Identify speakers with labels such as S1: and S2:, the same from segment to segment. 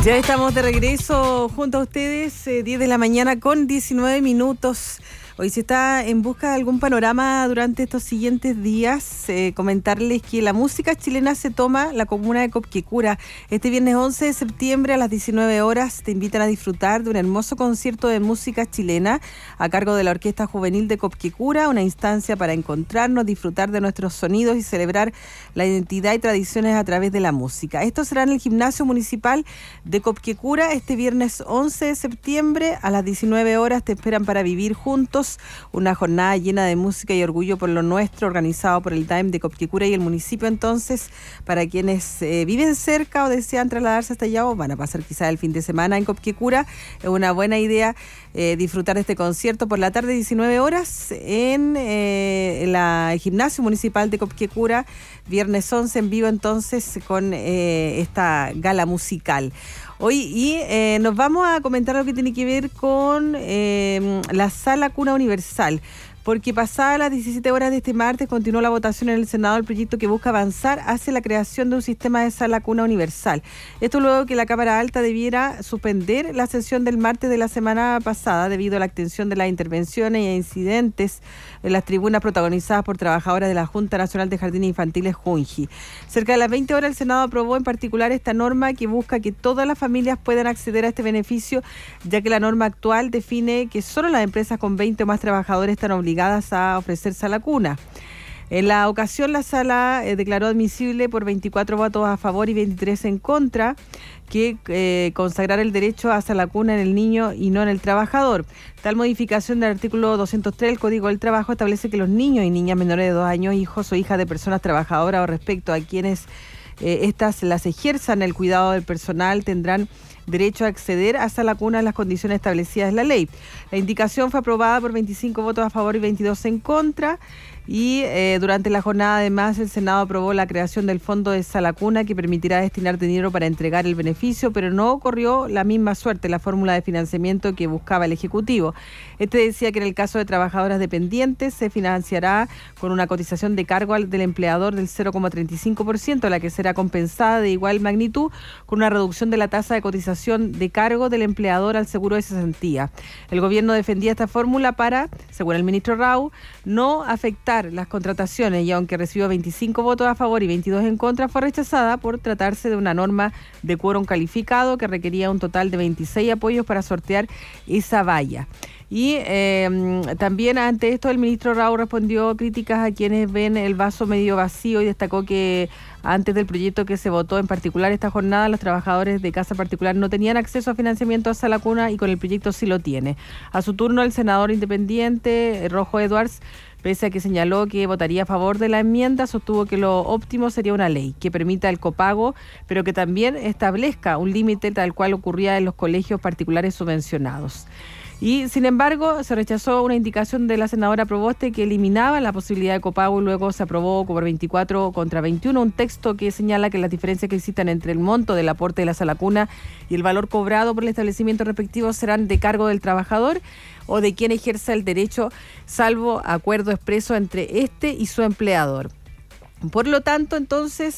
S1: Ya estamos de regreso junto a ustedes, 10 de la mañana con 19 minutos. Hoy se está en busca de algún panorama durante estos siguientes días. Comentarles que la música chilena se toma la comuna de Copquecura. Este viernes 11 de septiembre a las 19 horas te invitan a disfrutar de un hermoso concierto de música chilena a cargo de la Orquesta Juvenil de Copquecura, una instancia para encontrarnos, disfrutar de nuestros sonidos y celebrar la identidad y tradiciones a través de la música. Esto será en el Gimnasio Municipal de Copquecura este viernes 11 de septiembre a las 19 horas. Te esperan para vivir juntos una jornada llena de música y orgullo por lo nuestro, organizado por el DAEM de Copquecura y el municipio. Entonces, para quienes viven cerca o desean trasladarse hasta allá o van a pasar quizás el fin de semana en Copquecura, es una buena idea disfrutar de este concierto por la tarde, 19 horas, en el Gimnasio Municipal de Copquecura, viernes 11 en vivo entonces con esta gala musical. Hoy nos vamos a comentar lo que tiene que ver con la Sala Cuna Universal, porque pasadas las 17 horas de este martes continuó la votación en el Senado del proyecto que busca avanzar hacia la creación de un sistema de Sala Cuna Universal. Esto luego que la Cámara Alta debiera suspender la sesión del martes de la semana pasada debido a la extensión de las intervenciones e incidentes en las tribunas protagonizadas por trabajadoras de la Junta Nacional de Jardines Infantiles, JUNJI. Cerca de las 20 horas el Senado aprobó en particular esta norma que busca que todas las familias puedan acceder a este beneficio, ya que la norma actual define que solo las empresas con 20 o más trabajadores están obligadas a ofrecer sala cuna. En la ocasión, la sala declaró admisible por 24 votos a favor y 23 en contra que consagrar el derecho a sala cuna en el niño y no en el trabajador. Tal modificación del artículo 203 del Código del Trabajo establece que los niños y niñas menores de 2 años, hijos o hijas de personas trabajadoras o respecto a quienes estas las ejerzan el cuidado del personal tendrán derecho a acceder a sala cuna en las condiciones establecidas en la ley. La indicación fue aprobada por 25 votos a favor y 22 en contra. Y durante la jornada, además, el Senado aprobó la creación del Fondo de Sala Cuna que permitirá destinar dinero para entregar el beneficio, pero no corrió la misma suerte la fórmula de financiamiento que buscaba el Ejecutivo. Este decía que en el caso de trabajadoras dependientes se financiará con una cotización de cargo del empleador del 0,35%, la que será compensada de igual magnitud con una reducción de la tasa de cotización de cargo del empleador al seguro de cesantía. El gobierno defendía esta fórmula para, según el ministro Rau, no afectar las contrataciones y aunque recibió 25 votos a favor y 22 en contra, fue rechazada por tratarse de una norma de quórum calificado que requería un total de 26 apoyos para sortear esa valla. Y también ante esto el ministro Rau respondió críticas a quienes ven el vaso medio vacío y destacó que antes del proyecto que se votó en particular esta jornada, los trabajadores de casa particular no tenían acceso a financiamiento a sala cuna y con el proyecto sí lo tiene. A su turno, el senador independiente Rojo Edwards, pese a que señaló que votaría a favor de la enmienda, sostuvo que lo óptimo sería una ley que permita el copago, pero que también establezca un límite tal cual ocurría en los colegios particulares subvencionados. Y, sin embargo, se rechazó una indicación de la senadora Proboste que eliminaba la posibilidad de copago y luego se aprobó por 24 contra 21 un texto que señala que las diferencias que existan entre el monto del aporte de la sala cuna y el valor cobrado por el establecimiento respectivo serán de cargo del trabajador o de quien ejerza el derecho, salvo acuerdo expreso entre este y su empleador. Por lo tanto, entonces,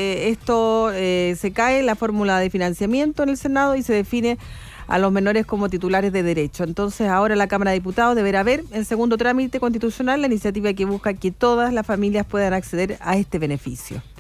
S1: se cae la fórmula de financiamiento en el Senado y se define a los menores como titulares de derecho. Entonces, ahora la Cámara de Diputados deberá ver en segundo trámite constitucional la iniciativa que busca que todas las familias puedan acceder a este beneficio.